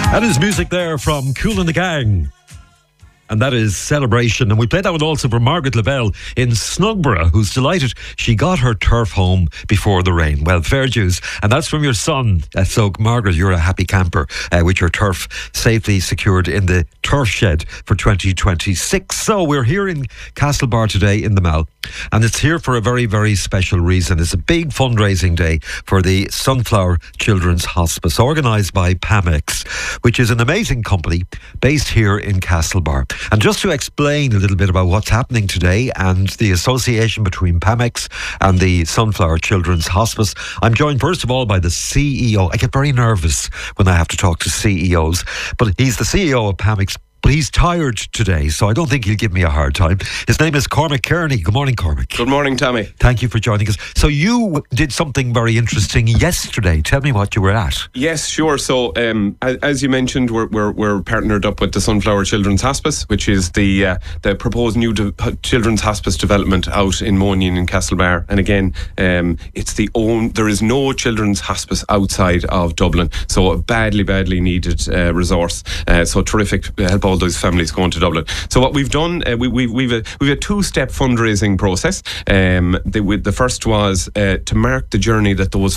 That is music there from Kool and the Gang. And that is Celebration. And we played that one also for Margaret LaBelle in Snugborough, who's delighted she got her turf home before the rain. Well, fair dues. And that's from your son. So, Margaret, you're a happy camper with your turf safely secured in the turf shed for 2026. So, we're here in Castlebar today in the Mall. And it's here for a very, very special reason. It's a big fundraising day for the Sunflower Children's Hospice, organised by Pamex, which is an amazing company based here in Castlebar. And just to explain a little bit about what's happening today and the association between Pamex and the Sunflower Children's Hospice, I'm joined first of all by the CEO. I get very nervous when I have to talk to CEOs, but he's the CEO of Pamex. But he's tired today, so I don't think he'll give me a hard time. His name is Cormac Kearney. Good morning, Cormac. Good morning, Tommy. Thank you for joining us. So you did something very interesting yesterday. Tell me what you were at. Yes, sure. So, as you mentioned, we're partnered up with the Sunflower Children's Hospice, which is the proposed new children's hospice development out in Moynihan in Castlebar. And again, there is no children's hospice outside of Dublin, so a badly needed resource. So terrific help all those families going to Dublin. So what we've done, we've a two-step fundraising process. The first was to mark the journey that those